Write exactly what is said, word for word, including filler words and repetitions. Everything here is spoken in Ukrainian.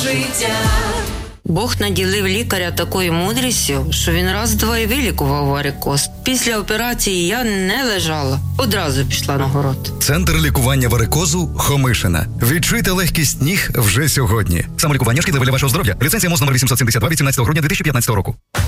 життя. Бог наділив лікаря такою мудрістю, що він раз-два і вилікував варикоз. Після операції я не лежала, одразу пішла на город. Центр лікування варикозу Хомишина. Відчуйте легкість ніг вже сьогодні. Самолікування шкідливе для вашого здоров'я. Ліцензія МОЗ номер вісімсот сімдесят два від сімнадцятого грудня дві тисячі п'ятнадцятого року.